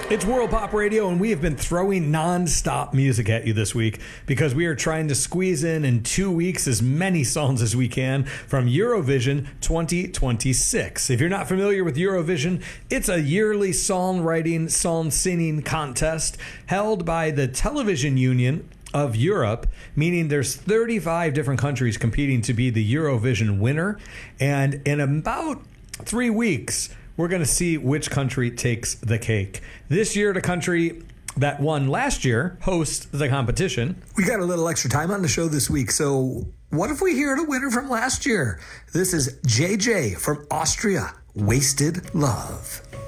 It's World Pop Radio, and we have been throwing non-stop music at you this week because we are trying to squeeze in 2 weeks as many songs as we can from Eurovision 2026. If you're not familiar with Eurovision, it's a yearly songwriting, song singing contest held by the Television Union of Europe, meaning there's 35 different countries competing to be the Eurovision winner. And in about 3 weeks, we're going to see which country takes the cake. This year, the country that won last year hosts the competition. We got a little extra time on the show this week, so what if we hear the winner from last year? This is JJ from Austria, Wasted Love.